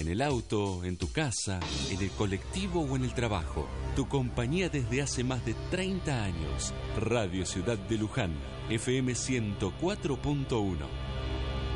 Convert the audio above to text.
En el auto, en tu casa, en el colectivo o en el trabajo. Tu compañía desde hace más de 30 años. Radio Ciudad de Luján, FM 104.1.